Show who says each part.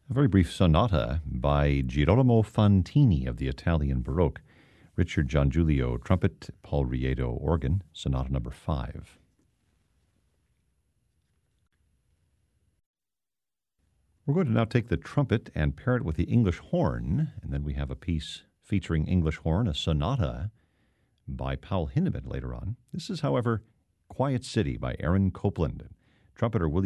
Speaker 1: A very brief sonata by Girolamo Fantini of the Italian Baroque. Richard John Giulio, trumpet, Paul Riedo, organ, Sonata number 5. We're going to now take the trumpet and pair it with the English horn, and then we have a piece featuring English horn, a sonata by Paul Hinneman later on. This is, however, Quiet City by Aaron Copland. Trumpeter William